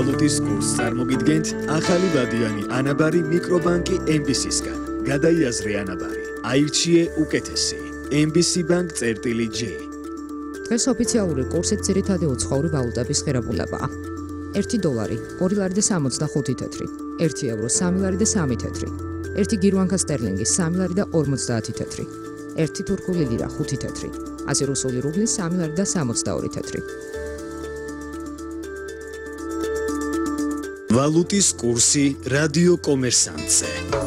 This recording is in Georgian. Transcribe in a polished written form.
ვალუტის კურსს წარმოგიდგენთ ახალი ვადიანი ანაბარი მიკრობანკი MBC-სგან. გადაიაზრე ანაბარი, აირჩიე უკეთესი. MBC Bank წერტილი J. დღეს ოფიციალური კურსით ძირითადი უცხოური ვალუტების ღირებულებაა. 1 დოლარი 2.65 თეთრი, 1 ევრო 3.3 თეთრი, 1 გირვანკა სტერლინგი 3.50 თეთრი, 1 თურქული ლირა 5 თეთრი, 100 რუსული რუბლი 3.62 თეთრი. ვალუტის კურსი რადიო კომერსანტზე.